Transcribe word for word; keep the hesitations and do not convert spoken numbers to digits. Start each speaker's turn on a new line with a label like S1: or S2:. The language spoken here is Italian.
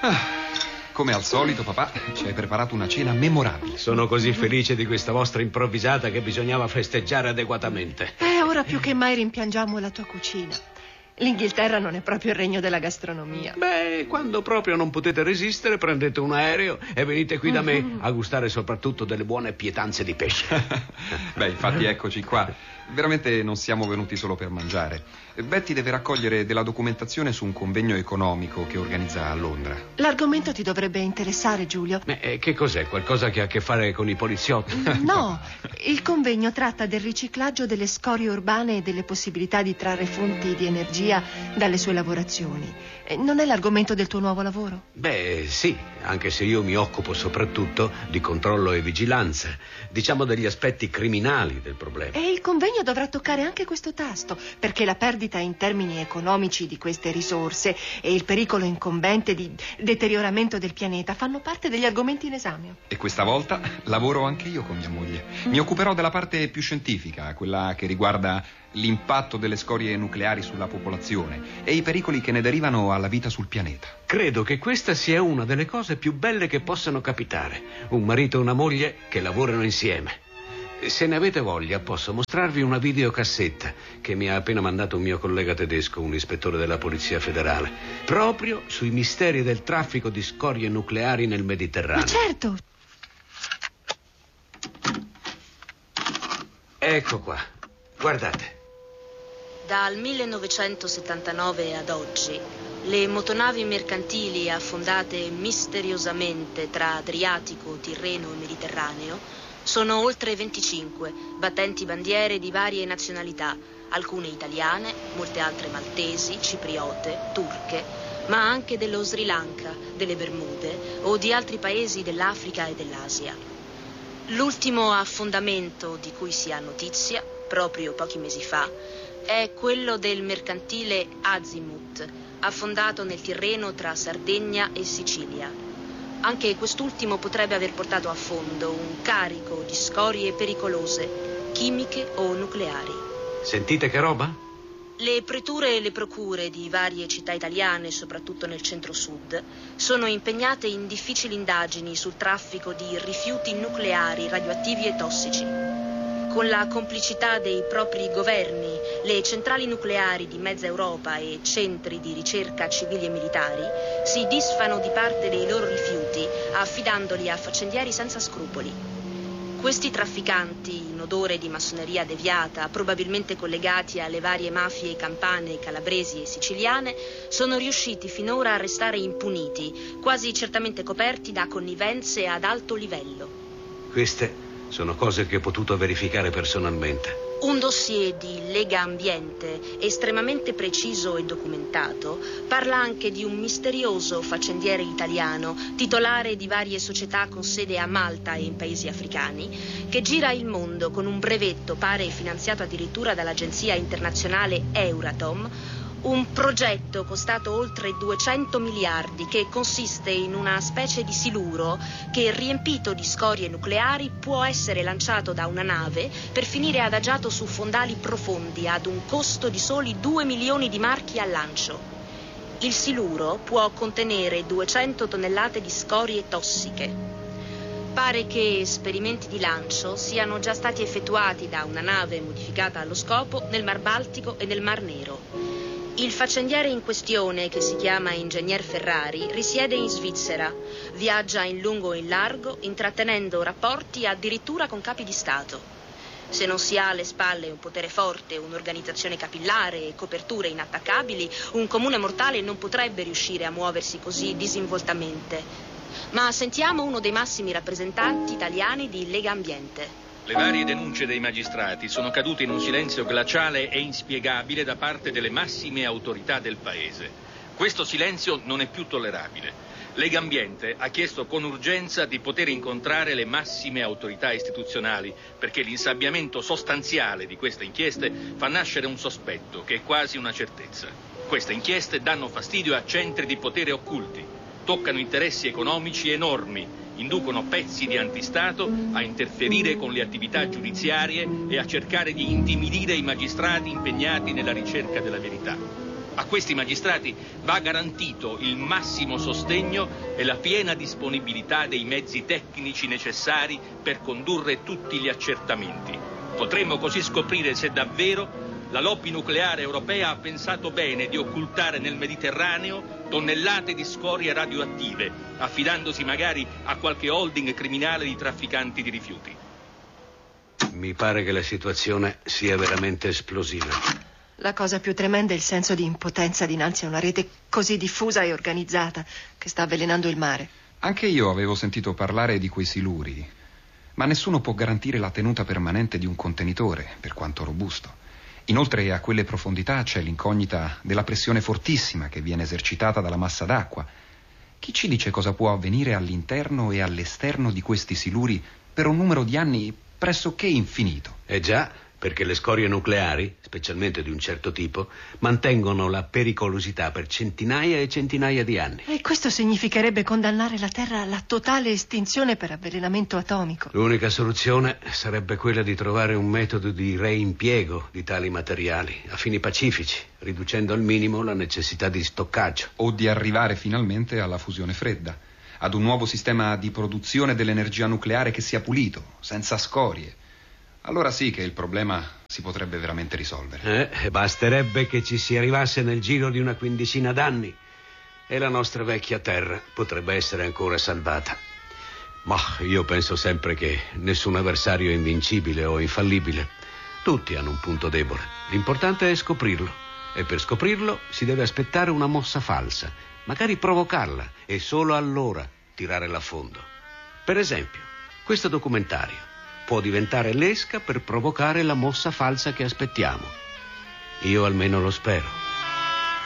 S1: Ah. Come al solito, papà, ci hai preparato una cena memorabile.
S2: Sono così felice di questa vostra improvvisata che bisognava festeggiare adeguatamente.
S3: Eh, ora più che mai rimpiangiamo la tua cucina. L'Inghilterra non è proprio il regno della gastronomia.
S2: Beh, quando proprio non potete resistere, prendete un aereo e venite qui da me a gustare soprattutto delle buone pietanze di pesce.
S1: Beh, infatti eccoci qua. Veramente non siamo venuti solo per mangiare. Betty deve raccogliere della documentazione su un convegno economico che organizza a Londra.
S3: L'argomento ti dovrebbe interessare, Giulio.
S2: Eh, che cos'è? Qualcosa che ha a che fare con i poliziotti?
S3: No, il convegno tratta del riciclaggio delle scorie urbane e delle possibilità di trarre fonti di energia dalle sue lavorazioni. Non è l'argomento del tuo nuovo lavoro?
S2: Beh, sì, anche se io mi occupo soprattutto di controllo e vigilanza, diciamo degli aspetti criminali del problema.
S3: E il convegno dovrà toccare anche questo tasto, perché la perdita in termini economici di queste risorse e il pericolo incombente di deterioramento del pianeta fanno parte degli argomenti in esame.
S1: E questa volta lavoro anche io con mia moglie. Mi occuperò della parte più scientifica, quella che riguarda l'impatto delle scorie nucleari sulla popolazione e i pericoli che ne derivano alla vita sul pianeta.
S2: Credo che questa sia una delle cose più belle che possano capitare. Un marito e una moglie che lavorano insieme. Se ne avete voglia, posso mostrarvi una videocassetta che mi ha appena mandato un mio collega tedesco, un ispettore della Polizia Federale, proprio sui misteri del traffico di scorie nucleari nel Mediterraneo.
S3: Ma certo!
S2: Ecco qua, guardate.
S4: Dal millenovecentosettantanove ad oggi, le motonavi mercantili affondate misteriosamente tra Adriatico, Tirreno e Mediterraneo sono oltre venticinque, battenti bandiere di varie nazionalità, alcune italiane, molte altre maltesi, cipriote, turche, ma anche dello Sri Lanka, delle Bermude o di altri paesi dell'Africa e dell'Asia. L'ultimo affondamento di cui si ha notizia, proprio pochi mesi fa, è quello del mercantile Azimut, affondato nel Tirreno tra Sardegna e Sicilia. Anche quest'ultimo potrebbe aver portato a fondo un carico di scorie pericolose, chimiche o nucleari.
S2: Sentite che roba?
S4: Le preture e le procure di varie città italiane, soprattutto nel centro-sud, sono impegnate in difficili indagini sul traffico di rifiuti nucleari radioattivi e tossici. Con la complicità dei propri governi, le centrali nucleari di mezza Europa e centri di ricerca civili e militari si disfano di parte dei loro rifiuti, affidandoli a faccendieri senza scrupoli. Questi trafficanti, in odore di massoneria deviata, probabilmente collegati alle varie mafie campane, calabresi e siciliane, sono riusciti finora a restare impuniti, quasi certamente coperti da connivenze ad alto livello.
S2: Queste sono cose che ho potuto verificare personalmente.
S4: Un dossier di Lega Ambiente, estremamente preciso e documentato, parla anche di un misterioso faccendiere italiano, titolare di varie società con sede a Malta e in paesi africani, che gira il mondo con un brevetto, pare finanziato addirittura dall'agenzia internazionale Euratom, un progetto costato oltre duecento miliardi che consiste in una specie di siluro che, riempito di scorie nucleari, può essere lanciato da una nave per finire adagiato su fondali profondi ad un costo di soli due milioni di marchi al lancio. Il siluro può contenere duecento tonnellate di scorie tossiche. Pare che esperimenti di lancio siano già stati effettuati da una nave modificata allo scopo nel Mar Baltico e nel Mar Nero. Il faccendiere in questione, che si chiama Ingegner Ferrari, risiede in Svizzera. Viaggia in lungo e in largo, intrattenendo rapporti addirittura con capi di Stato. Se non si ha alle spalle un potere forte, un'organizzazione capillare e coperture inattaccabili, un comune mortale non potrebbe riuscire a muoversi così disinvoltamente. Ma sentiamo uno dei massimi rappresentanti italiani di Lega Ambiente.
S5: Le varie denunce dei magistrati sono cadute in un silenzio glaciale e inspiegabile da parte delle massime autorità del paese. Questo silenzio non è più tollerabile. Lega Ambiente ha chiesto con urgenza di poter incontrare le massime autorità istituzionali perché l'insabbiamento sostanziale di queste inchieste fa nascere un sospetto che è quasi una certezza. Queste inchieste danno fastidio a centri di potere occulti, toccano interessi economici enormi, inducono pezzi di antistato a interferire con le attività giudiziarie e a cercare di intimidire i magistrati impegnati nella ricerca della verità. A questi magistrati va garantito il massimo sostegno e la piena disponibilità dei mezzi tecnici necessari per condurre tutti gli accertamenti. Potremmo così scoprire se davvero la lobby nucleare europea ha pensato bene di occultare nel Mediterraneo tonnellate di scorie radioattive, affidandosi magari a qualche holding criminale di trafficanti di rifiuti.
S2: Mi pare che la situazione sia veramente esplosiva.
S3: La cosa più tremenda è il senso di impotenza dinanzi a una rete così diffusa e organizzata che sta avvelenando il mare.
S1: Anche io avevo sentito parlare di quei siluri, ma nessuno può garantire la tenuta permanente di un contenitore, per quanto robusto. Inoltre a quelle profondità c'è l'incognita della pressione fortissima che viene esercitata dalla massa d'acqua. Chi ci dice cosa può avvenire all'interno e all'esterno di questi siluri per un numero di anni pressoché infinito?
S2: Eh già, perché le scorie nucleari, specialmente di un certo tipo, mantengono la pericolosità per centinaia e centinaia di anni.
S3: E questo significherebbe condannare la Terra alla totale estinzione per avvelenamento atomico.
S2: L'unica soluzione sarebbe quella di trovare un metodo di reimpiego di tali materiali a fini pacifici, riducendo al minimo la necessità di stoccaggio.
S1: O di arrivare finalmente alla fusione fredda, ad un nuovo sistema di produzione dell'energia nucleare che sia pulito, senza scorie. Allora sì che il problema si potrebbe veramente risolvere.
S2: Eh, basterebbe che ci si arrivasse nel giro di una quindicina d'anni e la nostra vecchia terra potrebbe essere ancora salvata. Ma io penso sempre che nessun avversario è invincibile o infallibile. Tutti hanno un punto debole. L'importante è scoprirlo. E per scoprirlo si deve aspettare una mossa falsa, magari provocarla e solo allora tirarla a fondo. Per esempio, questo documentario può diventare l'esca per provocare la mossa falsa che aspettiamo. Io almeno lo spero.